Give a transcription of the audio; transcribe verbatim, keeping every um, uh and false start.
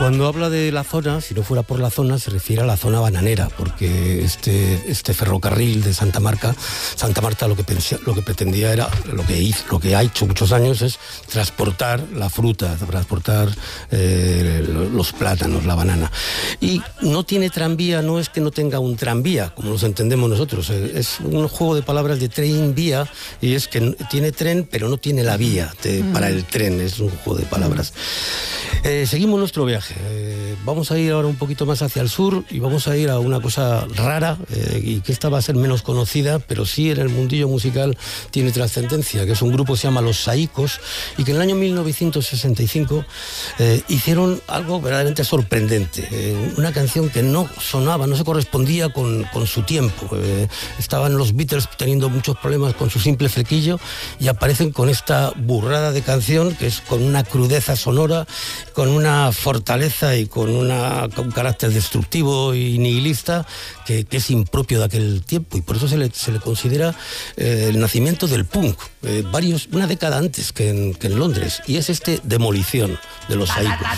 Cuando habla de la zona, si no fuera por la zona, se refiere a la zona bananera, porque este, este ferrocarril de Santa Marta, Santa Marta lo que, pensé, lo que pretendía era, lo que, hizo, lo que ha hecho muchos años es transportar la fruta, transportar eh, los plátanos, la banana. Y no tiene tranvía, no es que no tenga un tranvía, como los entendemos nosotros, es un juego de palabras de tren-vía, y es que tiene tren, pero no tiene la vía de, para el tren, es un juego de palabras. Eh, seguimos nuestro viaje, eh, vamos a ir ahora un poquito más hacia el sur y vamos a ir a una cosa rara, eh, y que esta va a ser menos conocida, pero sí en el mundillo musical tiene trascendencia, que es un grupo que se llama Los Saicos, y que en el año mil novecientos sesenta y cinco eh, hicieron algo verdaderamente sorprendente, eh, una canción que no sonaba, no se correspondía con, con su tiempo. Eh, estaban los Beatles teniendo muchos problemas con su simple flequillo y aparecen con esta burrada de canción que es con una crudeza sonora, con una fortaleza y con una, un carácter destructivo y nihilista que, que es impropio de aquel tiempo, y por eso se le, se le considera eh, el nacimiento del punk, eh, varios, una década antes que en, que en Londres, y es este Demolición de Los Saicos.